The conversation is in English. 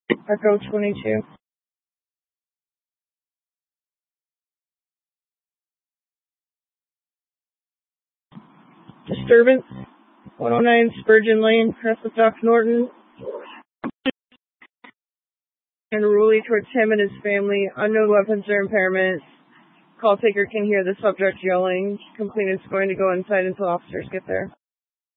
Echo 22. Disturbance. 109 Spurgeon Lane, Crescent Dock, Norton. And unruly towards him and his family. Unknown weapons or impairments. Call taker can hear the subject yelling. Complainant's going to go inside until officers get there.